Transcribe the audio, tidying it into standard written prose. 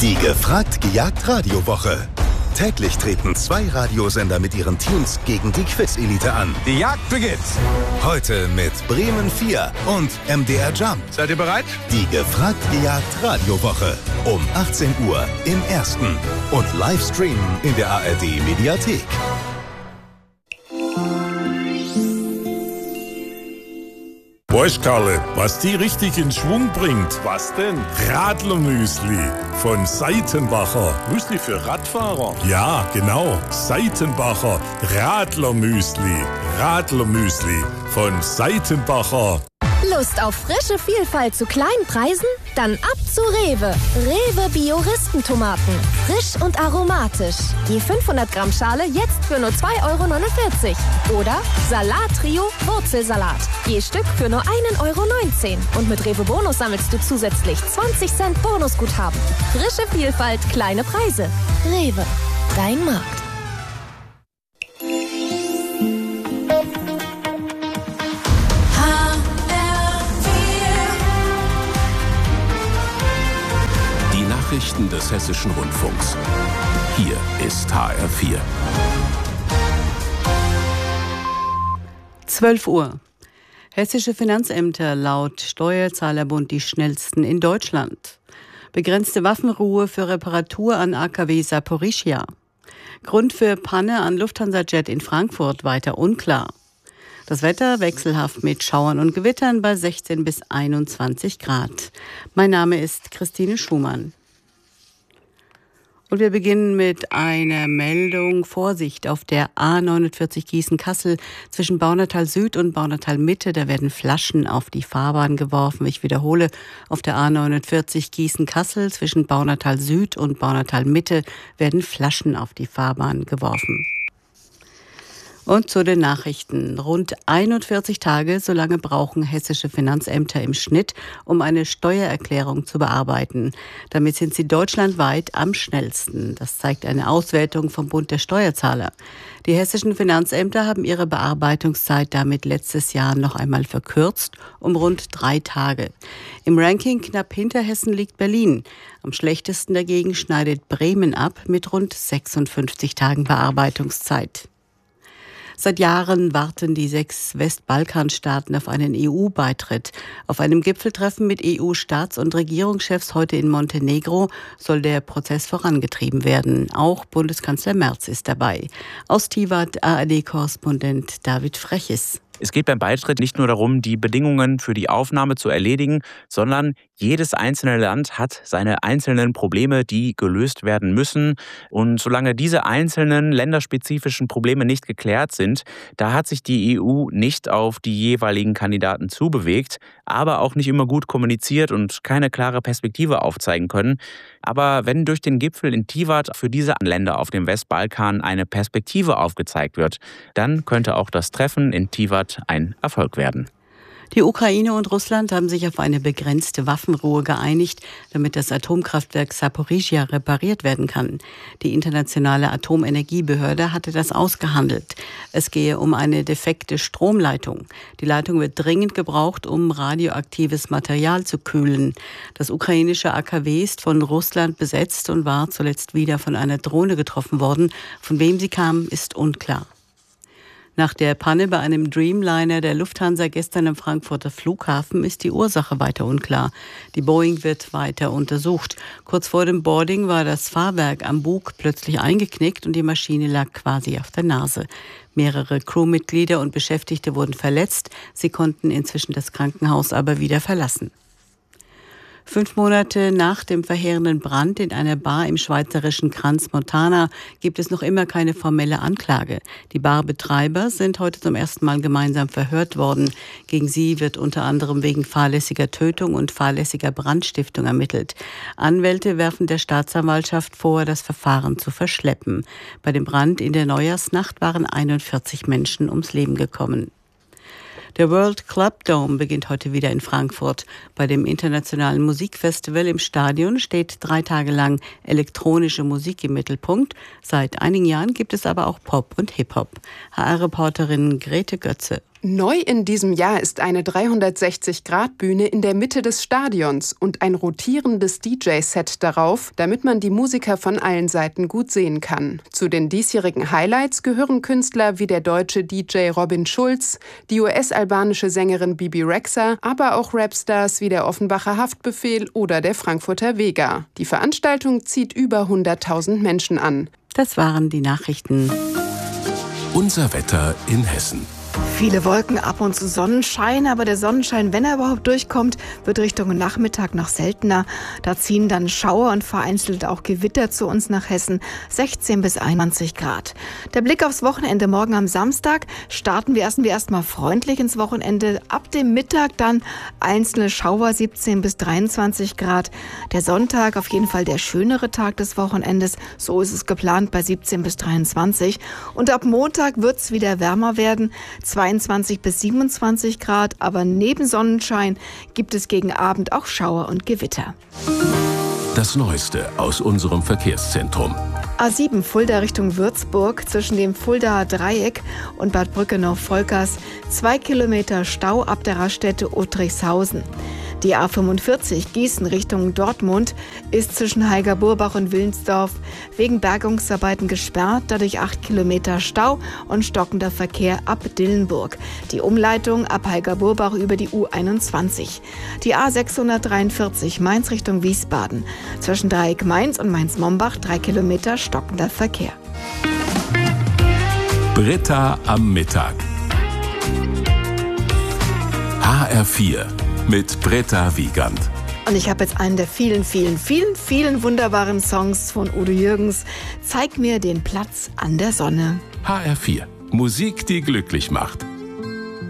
Die Gefragt-Gejagt-Radiowoche. Täglich treten 2 Radiosender mit ihren Teams gegen die Quiz-Elite an. Die Jagd beginnt. Heute mit Bremen 4 und MDR Jump. Seid ihr bereit? Die Gefragt-Gejagt-Radiowoche. Um 18 Uhr im Ersten. Und Livestreamen in der ARD-Mediathek. Weißt Karle, was die richtig in Schwung bringt? Was denn? Radlermüsli von Seitenbacher. Müsli für Radfahrer. Ja, genau. Seitenbacher Radlermüsli. Radlermüsli von Seitenbacher. Lust auf frische Vielfalt zu kleinen Preisen? Dann ab zu Rewe. Rewe Bio-Ristentomaten. Frisch und aromatisch. Je 500 Gramm Schale jetzt für nur 2,49 €. Oder Salat-Trio Wurzelsalat. Je Stück für nur 1,19 €. Und mit Rewe Bonus sammelst du zusätzlich 20 Cent Bonusguthaben. Frische Vielfalt, kleine Preise. Rewe, dein Markt. Nachrichten des Hessischen Rundfunks. Hier ist HR4. 12 Uhr. Hessische Finanzämter laut Steuerzahlerbund die schnellsten in Deutschland. Begrenzte Waffenruhe für Reparatur an AKW Saporischschja. Grund für Panne an Lufthansa-Jet in Frankfurt weiter unklar. Das Wetter wechselhaft mit Schauern und Gewittern bei 16 bis 21 Grad. Mein Name ist Christine Schumann. Und wir beginnen mit einer Meldung. Vorsicht auf der A49 Gießen-Kassel zwischen Baunatal Süd und Baunatal Mitte. Da werden Flaschen auf die Fahrbahn geworfen. Ich wiederhole, auf der A49 Gießen-Kassel zwischen Baunatal Süd und Baunatal Mitte werden Flaschen auf die Fahrbahn geworfen. Und zu den Nachrichten. Rund 41 Tage, so lange brauchen hessische Finanzämter im Schnitt, um eine Steuererklärung zu bearbeiten. Damit sind sie deutschlandweit am schnellsten. Das zeigt eine Auswertung vom Bund der Steuerzahler. Die hessischen Finanzämter haben ihre Bearbeitungszeit damit letztes Jahr noch einmal verkürzt um rund 3 Tage. Im Ranking knapp hinter Hessen liegt Berlin. Am schlechtesten dagegen schneidet Bremen ab mit rund 56 Tagen Bearbeitungszeit. Seit Jahren warten die 6 Westbalkanstaaten auf einen EU-Beitritt. Auf einem Gipfeltreffen mit EU-Staats- und Regierungschefs heute in Montenegro soll der Prozess vorangetrieben werden. Auch Bundeskanzler Merz ist dabei. Aus Tivat ARD-Korrespondent David Freches. Es geht beim Beitritt nicht nur darum, die Bedingungen für die Aufnahme zu erledigen, sondern jedes einzelne Land hat seine einzelnen Probleme, die gelöst werden müssen. Und solange diese einzelnen länderspezifischen Probleme nicht geklärt sind, da hat sich die EU nicht auf die jeweiligen Kandidaten zubewegt, aber auch nicht immer gut kommuniziert und keine klare Perspektive aufzeigen können. Aber wenn durch den Gipfel in Tivat für diese Länder auf dem Westbalkan eine Perspektive aufgezeigt wird, dann könnte auch das Treffen in Tivat ein Erfolg werden. Die Ukraine und Russland haben sich auf eine begrenzte Waffenruhe geeinigt, damit das Atomkraftwerk Saporischschja repariert werden kann. Die internationale Atomenergiebehörde hatte das ausgehandelt. Es gehe um eine defekte Stromleitung. Die Leitung wird dringend gebraucht, um radioaktives Material zu kühlen. Das ukrainische AKW ist von Russland besetzt und war zuletzt wieder von einer Drohne getroffen worden. Von wem sie kam, ist unklar. Nach der Panne bei einem Dreamliner der Lufthansa gestern am Frankfurter Flughafen ist die Ursache weiter unklar. Die Boeing wird weiter untersucht. Kurz vor dem Boarding war das Fahrwerk am Bug plötzlich eingeknickt und die Maschine lag quasi auf der Nase. Mehrere Crewmitglieder und Beschäftigte wurden verletzt. Sie konnten inzwischen das Krankenhaus aber wieder verlassen. 5 Monate nach dem verheerenden Brand in einer Bar im schweizerischen Crans-Montana gibt es noch immer keine formelle Anklage. Die Barbetreiber sind heute zum ersten Mal gemeinsam verhört worden. Gegen sie wird unter anderem wegen fahrlässiger Tötung und fahrlässiger Brandstiftung ermittelt. Anwälte werfen der Staatsanwaltschaft vor, das Verfahren zu verschleppen. Bei dem Brand in der Neujahrsnacht waren 41 Menschen ums Leben gekommen. Der World Club Dome beginnt heute wieder in Frankfurt. Bei dem internationalen Musikfestival im Stadion steht 3 Tage lang elektronische Musik im Mittelpunkt. Seit einigen Jahren gibt es aber auch Pop und Hip-Hop. HR-Reporterin Grete Götze. Neu in diesem Jahr ist eine 360-Grad-Bühne in der Mitte des Stadions und ein rotierendes DJ-Set darauf, damit man die Musiker von allen Seiten gut sehen kann. Zu den diesjährigen Highlights gehören Künstler wie der deutsche DJ Robin Schulz, die US-albanische Sängerin Bibi Rexha, aber auch Rapstars wie der Offenbacher Haftbefehl oder der Frankfurter Vega. Die Veranstaltung zieht über 100.000 Menschen an. Das waren die Nachrichten. Unser Wetter in Hessen. Viele Wolken, ab und zu Sonnenschein, aber der Sonnenschein, wenn er überhaupt durchkommt, wird Richtung Nachmittag noch seltener. Da ziehen dann Schauer und vereinzelt auch Gewitter zu uns nach Hessen, 16 bis 21 Grad. Der Blick aufs Wochenende morgen am Samstag. Starten wir erstmal freundlich ins Wochenende. Ab dem Mittag dann einzelne Schauer, 17 bis 23 Grad. Der Sonntag auf jeden Fall der schönere Tag des Wochenendes. So ist es geplant bei 17 bis 23. Und ab Montag wird es wieder wärmer werden. 22 bis 27 Grad, aber neben Sonnenschein gibt es gegen Abend auch Schauer und Gewitter. Das Neueste aus unserem Verkehrszentrum. A7 Fulda Richtung Würzburg zwischen dem Fuldaer Dreieck und Bad Brückenau-Volkers 2 Kilometer Stau ab der Raststätte Uttrichshausen. Die A45 Gießen Richtung Dortmund ist zwischen Heiger-Burbach und Wilnsdorf wegen Bergungsarbeiten gesperrt, dadurch 8 Kilometer Stau und stockender Verkehr ab Dillenburg. Die Umleitung ab Heiger-Burbach über die U21. Die A643 Mainz Richtung Wiesbaden. Zwischen Dreieck Mainz und Mainz-Mombach 3 Kilometer stockender Verkehr. Britta am Mittag. HR4 mit Britta Wiegand. Und ich habe jetzt einen der vielen wunderbaren Songs von Udo Jürgens. Zeig mir den Platz an der Sonne. HR4. Musik, die glücklich macht.